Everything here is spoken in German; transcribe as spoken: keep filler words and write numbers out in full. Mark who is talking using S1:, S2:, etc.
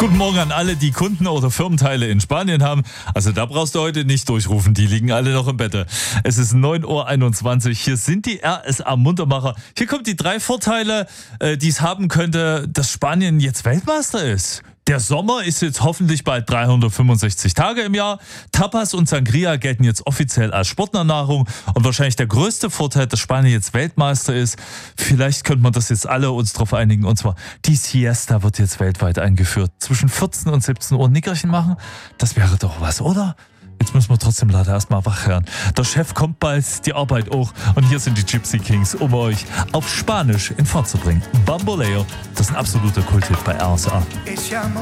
S1: Guten Morgen an alle, die Kunden oder Firmenteile in Spanien haben. Also da brauchst du heute nicht durchrufen, die liegen alle noch im Bett. Es ist neun Uhr einundzwanzig, hier sind die R S A Muntermacher. Hier kommen die drei Vorteile, äh, die es haben könnte, dass Spanien jetzt Weltmeister ist. Der Sommer ist jetzt hoffentlich bald dreihundertfünfundsechzig Tage im Jahr. Tapas und Sangria gelten jetzt offiziell als Sportlernahrung. Und wahrscheinlich der größte Vorteil, dass Spanien jetzt Weltmeister ist, vielleicht könnte man das jetzt alle uns drauf einigen. Und zwar, die Siesta wird jetzt weltweit eingeführt. Zwischen vierzehn und siebzehn Uhr Nickerchen machen, das wäre doch was, oder? Jetzt müssen wir trotzdem leider erstmal wach hören. Der Chef kommt bald, die Arbeit auch. Und hier sind die Gypsy Kings, um euch auf Spanisch in Fahrt zu bringen. Bamboleo, das ist ein absoluter Kulthit bei R S A.